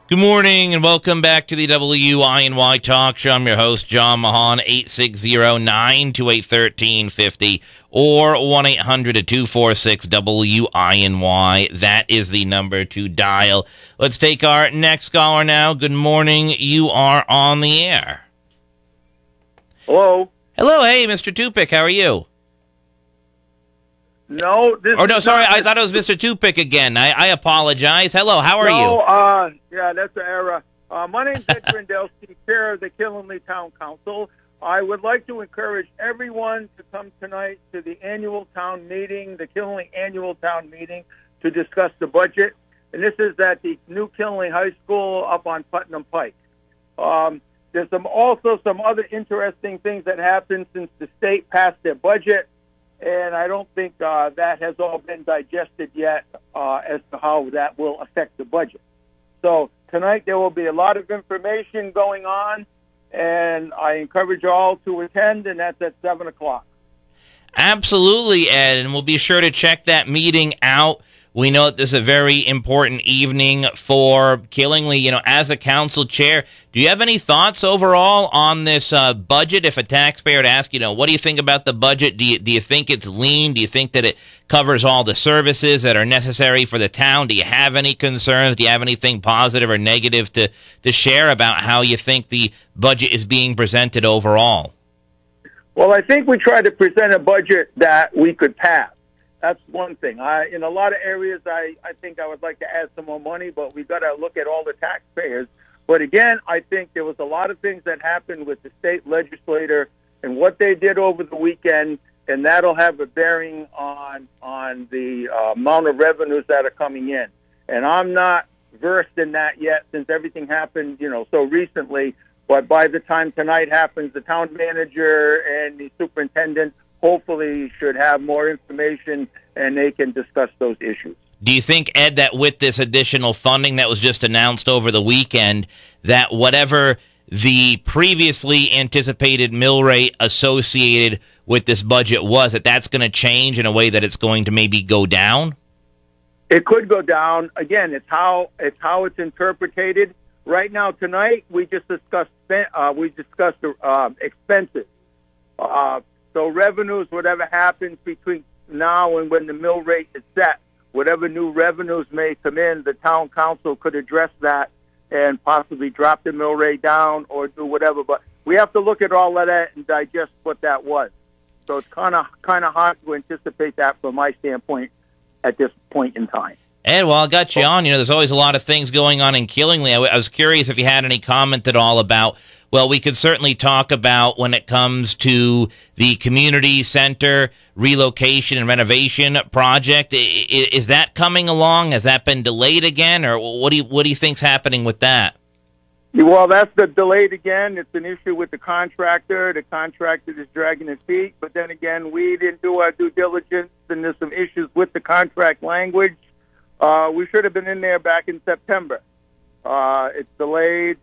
Good morning and welcome back to the WINY Talk Show. I'm your host, John Mahan, 860-928-1350 or 1-800-246-WINY. That is the number to dial. Let's take our next caller now. Good morning. You are on the air. Hello. Hello. Hey, Mr. Tupic. How are you? No, sorry. I thought it was Mr. Tupic again. I apologize. Hello. How are you? Yeah, that's an error. My name's Ed Grindelski, chair of the Killingley Town Council. I would like to encourage everyone to come tonight to the annual town meeting, the Killingley annual town meeting, to discuss the budget. And this is at the new Killingley High School up on Putnam Pike. There's also some other interesting things that happened since the state passed their budget. And I don't think that has all been digested yet as to how that will affect the budget. So tonight there will be a lot of information going on, and I encourage you all to attend, and that's at 7 o'clock. Absolutely, Ed, and we'll be sure to check that meeting out. We know that this is a very important evening for Killingley. You know, as a council chair, do you have any thoughts overall on this budget? If a taxpayer would ask, what do you think about the budget? Do you think it's lean? Do you think that it covers all the services that are necessary for the town? Do you have any concerns? Do you have anything positive or negative to share about how you think the budget is being presented overall? Well, I think we tried to present a budget that we could pass. That's one thing. In a lot of areas, I think I would like to add some more money, but we've got to look at all the taxpayers. But again, I think there was a lot of things that happened with the state legislator and what they did over the weekend, and that'll have a bearing on the amount of revenues that are coming in. And I'm not versed in that yet since everything happened, so recently. But by the time tonight happens, the town manager and the superintendent hopefully should have more information, and they can discuss those issues. Do you think, Ed, that with this additional funding that was just announced over the weekend, that whatever the previously anticipated mill rate associated with this budget was, that's going to change in a way that it's going to maybe go down? It could go down. Again, it's how it's interpreted. Right now, tonight, we just discussed expenses. So revenues, whatever happens between now and when the mill rate is set, whatever new revenues may come in, the town council could address that and possibly drop the mill rate down or do whatever. But we have to look at all of that and digest what that was. So it's kind of hard to anticipate that from my standpoint at this point in time. Ed, well, I got you on. There's always a lot of things going on in Killingley. I was curious if you had any comment at all about, well, we could certainly talk about when it comes to the community center relocation and renovation project. Is that coming along? Has that been delayed again? Or what do you think's happening with that? Well, that's delayed again. It's an issue with the contractor. The contractor is dragging his feet. But then again, we didn't do our due diligence, and there's some issues with the contract language. We should have been in there back in September. It's delayed,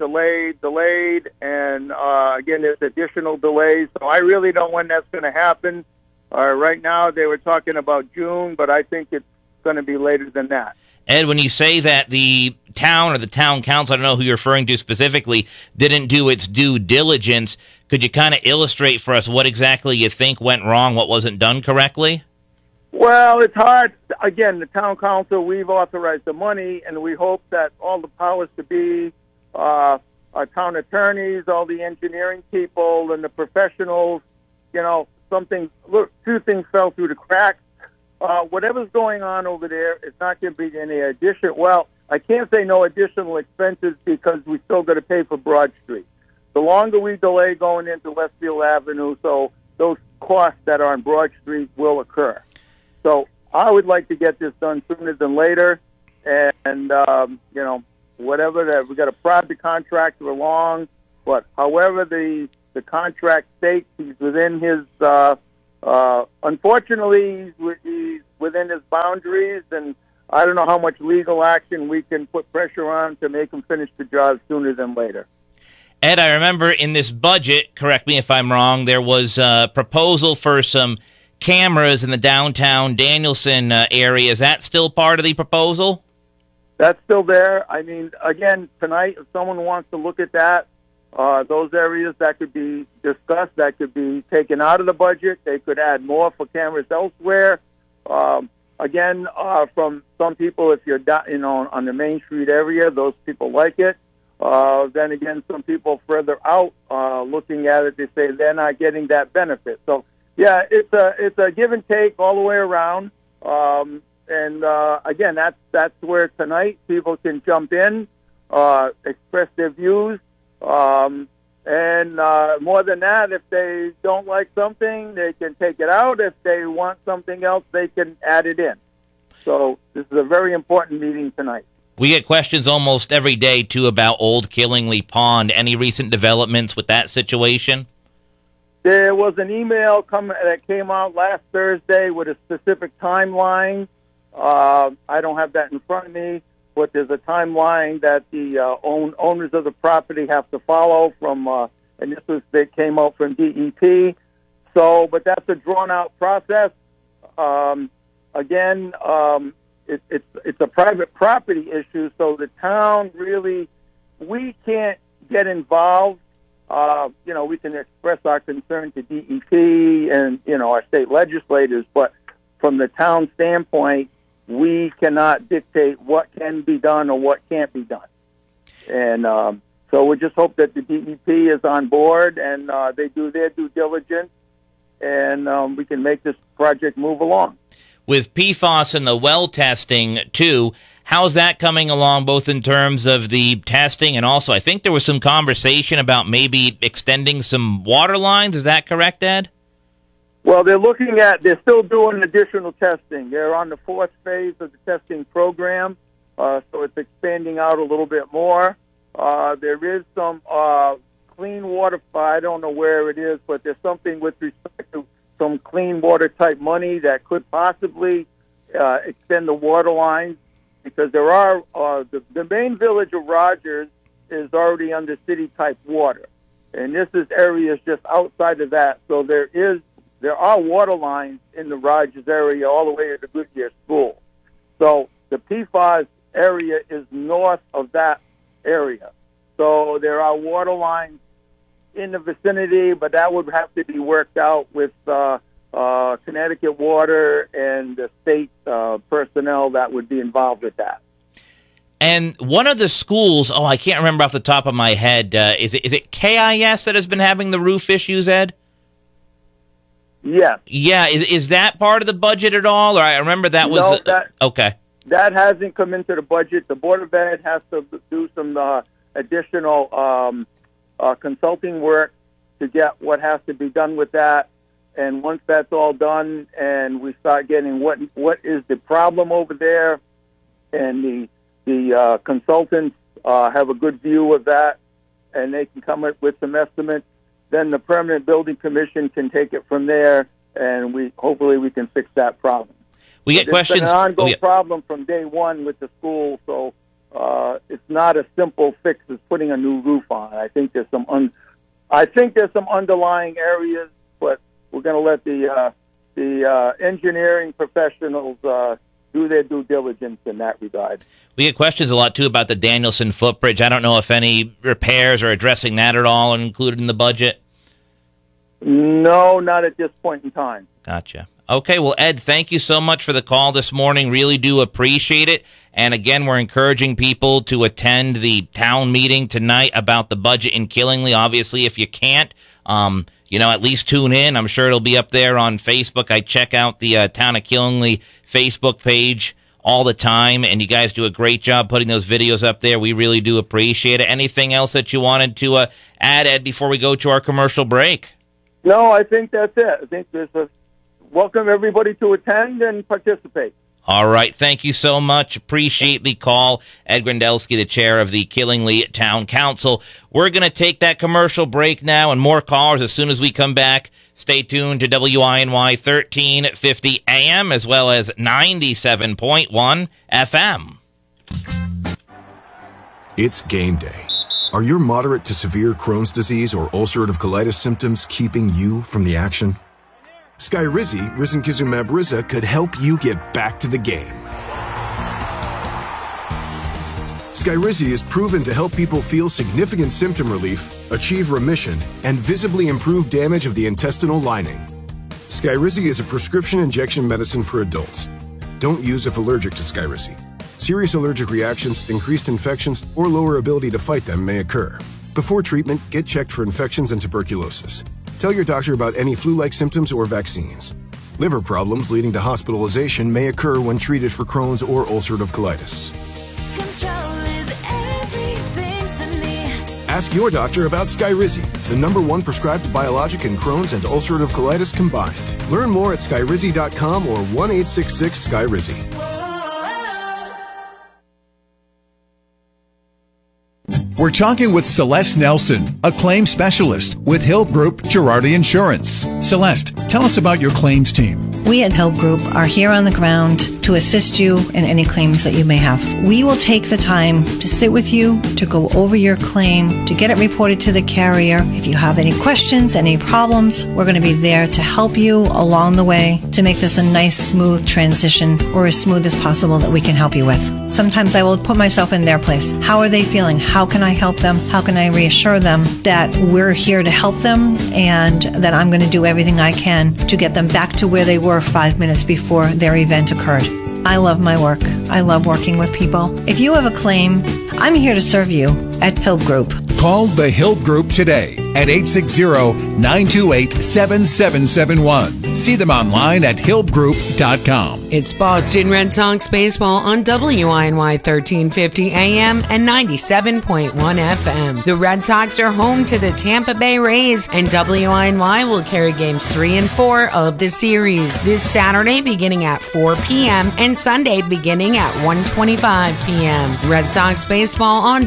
and again, there's additional delays. So I really don't know when that's going to happen. Right now, they were talking about June, but I think it's going to be later than that. Ed, when you say that the town or the town council, I don't know who you're referring to specifically, didn't do its due diligence, could you kind of illustrate for us what exactly you think went wrong, what wasn't done correctly? Well, it's hard. Again, the town council, we've authorized the money, and we hope that all the powers to be, our town attorneys, all the engineering people, and the professionals, two things fell through the cracks. Whatever's going on over there, it's not going to be any addition. Well, I can't say no additional expenses because we still got to pay for Broad Street. The longer we delay going into Westfield Avenue, so those costs that are on Broad Street will occur. So I would like to get this done sooner than later, and whatever that we got to prod the contractor along. But however the contract states, he's within his. Unfortunately, he's within his boundaries, and I don't know how much legal action we can put pressure on to make him finish the job sooner than later. Ed, I remember in this budget, correct me if I'm wrong, there was a proposal for some cameras in the downtown Danielson area. Is that still part of the proposal? that's still there. I mean, again, tonight, if someone wants to look at that, those areas that could be discussed, that could be taken out of the budget. They could add more for cameras elsewhere. Again, from some people, if you're on the Main Street area, those people like it. Then again, some people further out looking at it, they say they're not getting that benefit. So, yeah, it's a give and take all the way around. And again, that's where tonight people can jump in, express their views. And more than that, if they don't like something, they can take it out. If they want something else, they can add it in. So this is a very important meeting tonight. We get questions almost every day, too, about Old Killingley Pond. Any recent developments with that situation? There was an email that came out last Thursday with a specific timeline. I don't have that in front of me, but there's a timeline that the owners of the property have to follow from, and they came out from DEP. So, but that's a drawn-out process. Again, it's a private property issue, so the town really, we can't get involved. We can express our concern to DEP and, our state legislators, but from the town standpoint, we cannot dictate what can be done or what can't be done. And so we just hope that the DEP is on board and they do their due diligence, and we can make this project move along. With PFAS and the well testing, too, how's that coming along, both in terms of the testing and also I think there was some conversation about maybe extending some water lines. Is that correct, Ed? Well, they're still doing additional testing. They're on the fourth phase of the testing program, so it's expanding out a little bit more. There is some clean water, I don't know where it is, but there's something with respect to some clean water type money that could possibly extend the water lines, because there are the main village of Rogers is already under city type water, and this is areas just outside of that. So there are water lines in the Rogers area all the way to the Goodyear School. So the PFAS area is north of that area. So there are water lines in the vicinity, but that would have to be worked out with Connecticut Water and the state personnel that would be involved with that. And one of the schools, I can't remember off the top of my head, is it KIS that has been having the roof issues, Ed? Yes. Yeah, is that part of the budget at all? Or I remember that was... okay. That hasn't come into the budget. The Board of Ed has to do some additional consulting work to get what has to be done with that. And once that's all done and we start getting what is the problem over there, and the consultants have a good view of that, and they can come up with some estimates, then the Permanent Building Commission can take it from there, and hopefully we can fix that problem. We get questions. It's been an ongoing problem from day one with the school, so it's not a simple fix as putting a new roof on. I think there's some underlying areas, but we're going to let the engineering professionals do their due diligence in that regard. We get questions a lot, too, about the Danielson footbridge. I don't know if any repairs are addressing that at all and included in the budget. No, not at this point in time. Gotcha. Okay, well, Ed, thank you so much for the call this morning. Really do appreciate it. And again, we're encouraging people to attend the town meeting tonight about the budget in Killingley. Obviously, if you can't, at least tune in. I'm sure it'll be up there on Facebook. I check out the Town of Killingley Facebook page all the time, and you guys do a great job putting those videos up there. We really do appreciate it. Anything else that you wanted to add, Ed, before we go to our commercial break? No, I think that's it. I think welcome everybody to attend and participate. All right. Thank you so much. Appreciate the call. Ed Grondelski, the chair of the Killingley Town Council. We're going to take that commercial break now, and more callers as soon as we come back. Stay tuned to WINY 1350 AM as well as 97.1 FM. It's game day. Are your moderate to severe Crohn's disease or ulcerative colitis symptoms keeping you from the action? Skyrizi, risankizumab Riza, could help you get back to the game. Skyrizi is proven to help people feel significant symptom relief, achieve remission, and visibly improve damage of the intestinal lining. Skyrizi is a prescription injection medicine for adults. Don't use if allergic to Skyrizi. Serious allergic reactions, increased infections, or lower ability to fight them may occur. Before treatment, get checked for infections and tuberculosis. Tell your doctor about any flu-like symptoms or vaccines. Liver problems leading to hospitalization may occur when treated for Crohn's or ulcerative colitis. Control is everything to me. Ask your doctor about Skyrizi, the #1 prescribed biologic in Crohn's and ulcerative colitis combined. Learn more at skyrizi.com or 1-866-SKYRIZI. We're talking with Celeste Nelson, a claims specialist with Hill Group Girardi Insurance. Celeste, tell us about your claims team. We at Hill Group are here on the ground to assist you in any claims that you may have. We will take the time to sit with you, to go over your claim, to get it reported to the carrier. If you have any questions, any problems, we're going to be there to help you along the way to make this a nice, smooth transition, or as smooth as possible that we can help you with. Sometimes I will put myself in their place. How are they feeling? How can I help them? How can I reassure them that we're here to help them and that I'm going to do everything I can to get them back to where they were 5 minutes before their event occurred. I love my work. I love working with people. If you have a claim, I'm here to serve you at Hill Group. Call the Hill Group today at 860-928-7771. See them online at hillgroup.com. It's Boston Red Sox baseball on WINY 1350 AM and 97.1 FM. The Red Sox are home to the Tampa Bay Rays, and WINY will carry games 3 and 4 of the series this Saturday beginning at 4 p.m. and Sunday beginning at 1:25 p.m. Red Sox baseball on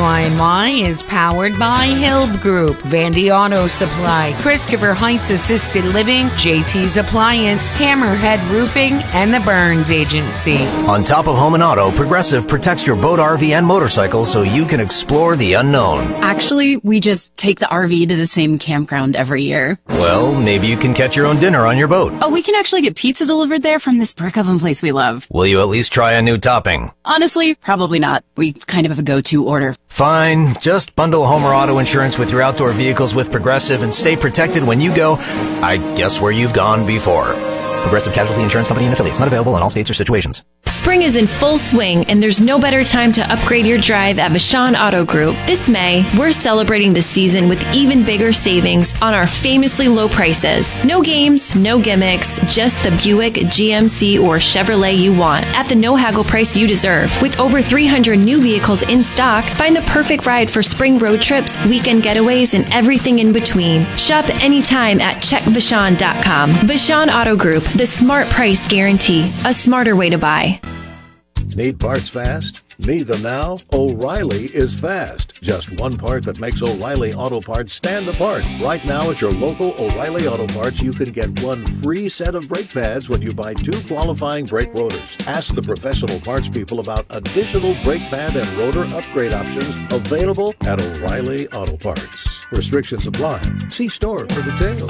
WINY is powered by Hill Group, Vandy Auto Supply, Christopher Heights Assisted Living, JT's Appliance, Hammerhead Roofing, and the Burns Agency. On top of home and auto, Progressive protects your boat, RV, and motorcycle so you can explore the unknown. Actually, we just take the RV to the same campground every year. Well, maybe you can catch your own dinner on your boat. Oh, we can actually get pizza delivered there from this brick oven place we love. Will you at least try a new topping? Honestly, probably not. We kind of have a go-to order. Fine. Just bundle home or auto insurance with your outdoor vehicles with Progressive and stay protected when you go, I guess, where you've gone before. Progressive Casualty Insurance Company and affiliates. Not available in all states or situations. Spring is in full swing, and there's no better time to upgrade your drive at Vachon Auto Group. This May, we're celebrating the season with even bigger savings on our famously low prices. No games, no gimmicks, just the Buick, GMC, or Chevrolet you want at the no-haggle price you deserve. With over 300 new vehicles in stock, find the perfect ride for spring road trips, weekend getaways, and everything in between. Shop anytime at checkvachon.com. Vachon Auto Group, the smart price guarantee, a smarter way to buy. Need parts fast? Need them now? O'Reilly is fast. Just one part that makes O'Reilly Auto Parts stand apart. Right now at your local O'Reilly Auto Parts, you can get one free set of brake pads when you buy 2 qualifying brake rotors. Ask the professional parts people about additional brake pad and rotor upgrade options available at O'Reilly Auto Parts. Restrictions apply. See store for details.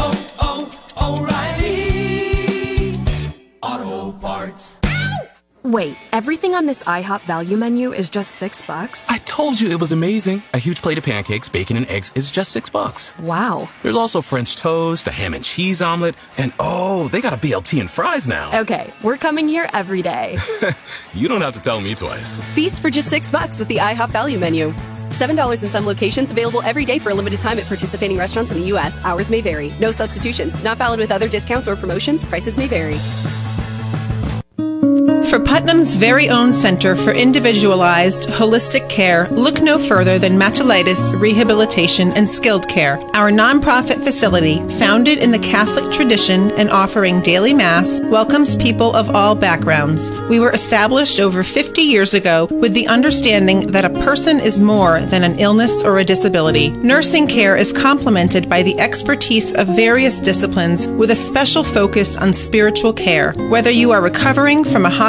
O'Reilly Auto Parts. Wait, everything on this IHOP value menu is just $6? I told you it was amazing. A huge plate of pancakes, bacon, and eggs is just $6. Wow. There's also French toast, a ham and cheese omelet, and oh, they got a BLT and fries now. Okay, we're coming here every day. You don't have to tell me twice. Feast for just $6 with the IHOP value menu. $7 in some locations, available every day for a limited time at participating restaurants in the U.S. Hours may vary. No substitutions. Not valid with other discounts or promotions. Prices may vary. For Putnam's very own Center for Individualized Holistic Care, look no further than Matulitis Rehabilitation and Skilled Care. Our nonprofit facility, founded in the Catholic tradition and offering daily Mass, welcomes people of all backgrounds. We were established over 50 years ago with the understanding that a person is more than an illness or a disability. Nursing care is complemented by the expertise of various disciplines with a special focus on spiritual care. Whether you are recovering from a